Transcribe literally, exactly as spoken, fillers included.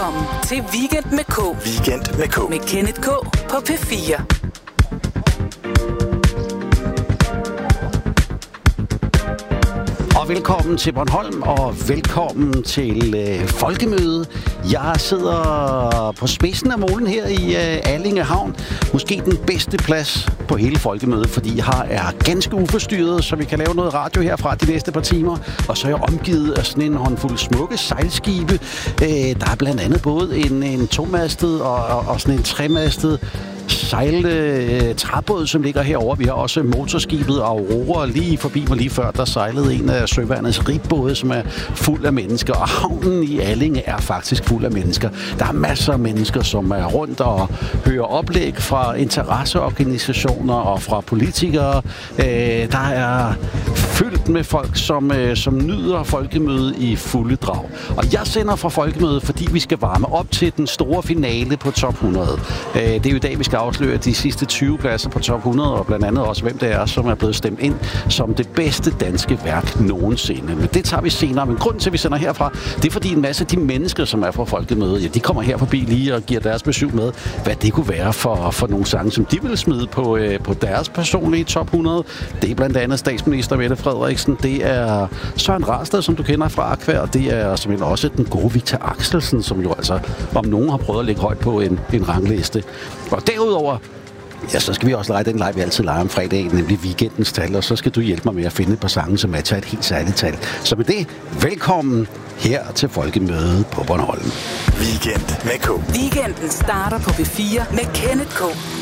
Velkommen til Weekend med K. Weekend med K. Med Kenneth K på P fire. Og velkommen til Bornholm, og velkommen til øh, Folkemøde. Jeg sidder på spidsen af molen her i øh, Allinge Havn. Måske den bedste plads på hele Folkemødet, fordi her er ganske uforstyrret, så vi kan lave noget radio herfra de næste par timer. Og så er jeg omgivet af sådan en håndfuld smukke sejlskibe. Øh, der er blandt andet både en, en tomastet og, og, og sådan en tremastet sejle træbåd, som ligger herovre. Vi har også motorskibet Aurora lige forbi mig lige før. Der sejlede en af søværnets ribbåde, som er fuld af mennesker. Og havnen i Allinge er faktisk fuld af mennesker. Der er masser af mennesker, som er rundt og hører oplæg fra interesseorganisationer og fra politikere. Der er fyldt med folk, som, som nyder Folkemødet i fulde drag. Og jeg sender fra Folkemødet, fordi vi skal varme op til den store finale på top hundrede. Det er jo i dag, vi skal afsløre de sidste tyve pladser på top hundrede, og blandt andet også, hvem det er, som er blevet stemt ind som det bedste danske værk nogensinde. Men det tager vi senere. Men grunden til, at vi sender herfra, det er, fordi en masse af de mennesker, som er fra Folkemødet, ja, de kommer her forbi lige og giver deres besøg med, hvad det kunne være for, for nogle sange, som de ville smide på, øh, på deres personlige top hundrede. Det er blandt andet statsminister Mette Frederiksen, det er Søren Rasted, som du kender fra Akvær, det er simpelthen også den gode Victor Axelsen, som jo altså, om nogen har prøvet at lægge højt på en, en rangliste. Og derudover, ja, så skal vi også lege den leg, vi altid leger om fredagen, nemlig weekendens tal, og så skal du hjælpe mig med at finde et par sange, som matcher et helt særligt tal. Så med det, velkommen her til Folkemødet på Bornholm. Weekend med K. Weekenden starter på P fire med Kenneth K.